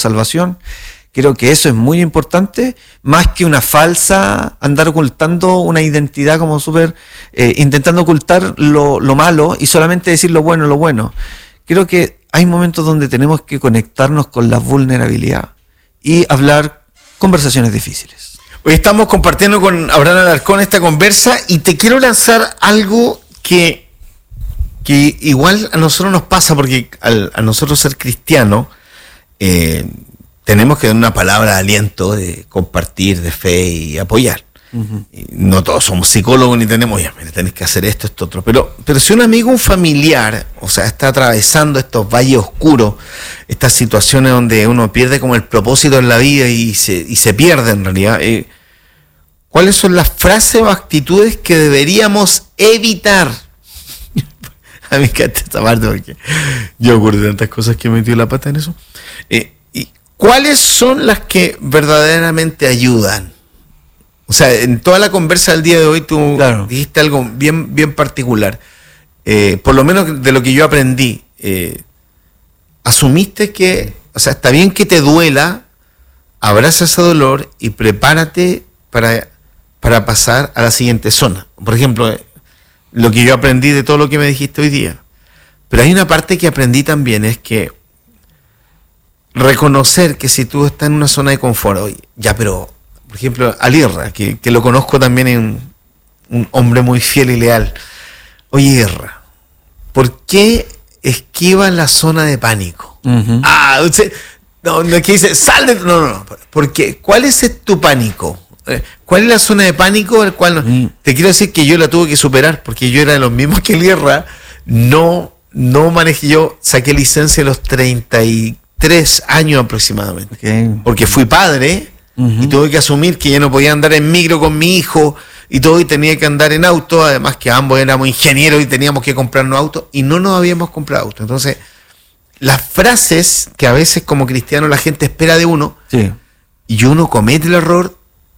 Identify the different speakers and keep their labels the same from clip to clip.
Speaker 1: salvación. Creo que eso es muy importante, más que una falsa, andar ocultando una identidad como súper, intentando ocultar lo malo y solamente decir lo bueno, lo bueno. Creo que hay momentos donde tenemos que conectarnos con la vulnerabilidad y hablar conversaciones difíciles.
Speaker 2: Hoy estamos compartiendo con Abraham Alarcón esta conversa y te quiero lanzar algo que igual a nosotros nos pasa, porque a nosotros ser cristianos, tenemos que dar una palabra de aliento, de compartir, de fe y apoyar. Uh-huh. Y no todos somos psicólogos ni tenemos, ya, mira, tenés que hacer esto, otro. Pero si un amigo, un familiar, o sea, está atravesando estos valles oscuros, estas situaciones donde uno pierde como el propósito en la vida y se pierde en realidad, ¿cuáles son las frases o actitudes que deberíamos evitar? A mí me encanta esta parte porque yo ocurre tantas cosas que he metido la pata en eso. ¿Cuáles son las que verdaderamente ayudan? O sea, en toda la conversa del día de hoy tú dijiste algo bien particular. Por lo menos de lo que yo aprendí. Asumiste que, o sea, está bien que te duela, abraza ese dolor y prepárate para pasar a la siguiente zona. Por ejemplo, lo que yo aprendí de todo lo que me dijiste hoy día. Pero hay una parte que aprendí también, es que reconocer que si tú estás en una zona de confort, oye, ya, pero, por ejemplo, Alirra, que lo conozco también, en un hombre muy fiel y leal. Oye, Irra, ¿por qué esquivas la zona de pánico? Uh-huh. No es que dice, sal de... No. Porque, ¿cuál es tu pánico? ¿Cuál es la zona de pánico al cual te quiero decir que yo la tuve que superar? Porque yo era de los mismos que Alirra, no manejé, yo saqué licencia a los 33 años aproximadamente. Okay. Porque fui padre y tuve que asumir que ya no podía andar en micro con mi hijo y todo, y tenía que andar en auto, además que ambos éramos ingenieros y teníamos que comprarnos autos y no nos habíamos comprado auto. Entonces, las frases que a veces como cristiano la gente espera de uno, sí, y uno comete el error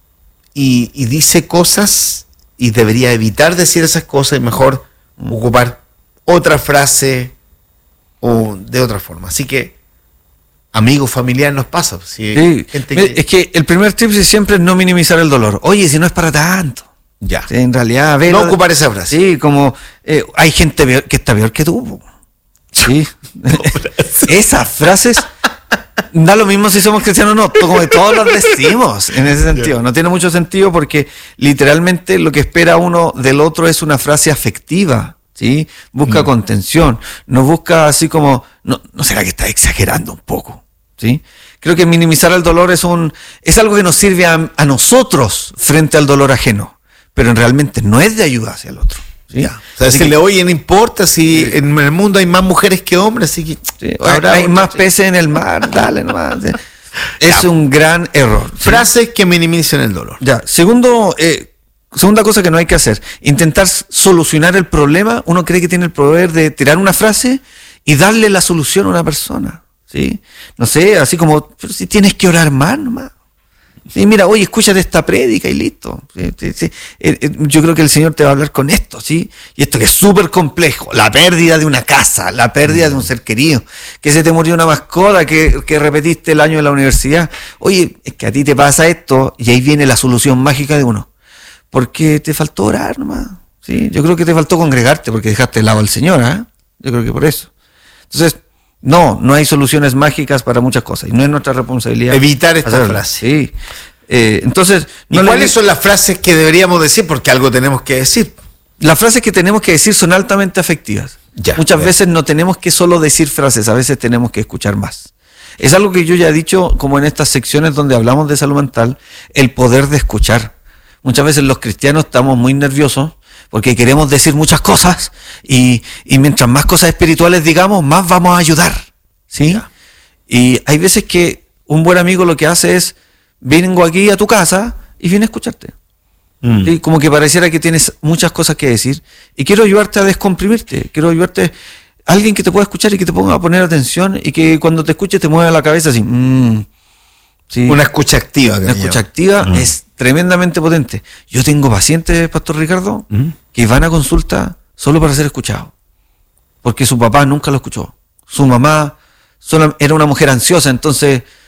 Speaker 2: y dice cosas y debería evitar decir esas cosas y mejor ocupar otra frase o de otra forma. Así que amigo, familiar, nos pasa. Si
Speaker 1: sí. Es que el primer tip siempre es no minimizar el dolor. Oye, si no es para tanto.
Speaker 2: Ya.
Speaker 1: Sí, en realidad,
Speaker 2: no ocupar esa frase.
Speaker 1: Sí, como hay gente que está peor que tú. Sí. Esas frases da lo mismo si somos cristianos o no. Como que todos las decimos en ese sentido. No tiene mucho sentido porque literalmente lo que espera uno del otro es una frase afectiva. ¿Sí? Busca contención, no busca así como, no será que está exagerando un poco, ¿sí? Creo que minimizar el dolor es algo que nos sirve a nosotros frente al dolor ajeno, pero realmente no es de ayuda hacia el otro, ¿sí?
Speaker 2: Ya. O sea, decirle, oye, no importa si en el mundo hay más mujeres que hombres, así que
Speaker 1: sí, hay más peces en el mar, dale nomás. Es un gran error, ¿sí?
Speaker 2: Frases que minimicen el dolor.
Speaker 1: Ya. Segunda cosa que no hay que hacer, intentar solucionar el problema. Uno cree que tiene el poder de tirar una frase y darle la solución a una persona, ¿sí? No sé, así como, pero si tienes que orar más nomás. Sí, mira, oye, escúchate esta prédica y listo. Sí. Yo creo que el Señor te va a hablar con esto, ¿sí? Y esto que es súper complejo, la pérdida de una casa, la pérdida de un ser querido, que se te murió una mascota, que repetiste el año de la universidad. Oye, es que a ti te pasa esto y ahí viene la solución mágica de uno. Porque te faltó orar nomás, ¿sí? Yo creo que te faltó congregarte porque dejaste de lado al Señor, ¿eh? Yo creo que por eso. Entonces, no hay soluciones mágicas para muchas cosas y no es nuestra responsabilidad
Speaker 2: evitar esta frase.
Speaker 1: Sí. Entonces,
Speaker 2: ¿y cuáles son las frases que deberíamos decir? Porque algo tenemos que decir.
Speaker 1: Las frases que tenemos que decir son altamente afectivas. Muchas veces no tenemos que solo decir frases, a veces tenemos que escuchar más. Es algo que yo ya he dicho como en estas secciones donde hablamos de salud mental, el poder de escuchar. Muchas veces los cristianos estamos muy nerviosos porque queremos decir muchas cosas y mientras más cosas espirituales digamos, más vamos a ayudar, ¿sí? Ya. Y hay veces que un buen amigo lo que hace es, vengo aquí a tu casa y viene a escucharte. ¿Sí? Como que pareciera que tienes muchas cosas que decir y quiero ayudarte a descomprimirte, quiero ayudarte a alguien que te pueda escuchar y que te ponga a poner atención y que cuando te escuche te mueva la cabeza así. Sí.
Speaker 2: Una escucha activa.
Speaker 1: Una escucha activa es tremendamente potente. Yo tengo pacientes, Pastor Ricardo, que van a consulta solo para ser escuchados. Porque su papá nunca lo escuchó. Su mamá era una mujer ansiosa, entonces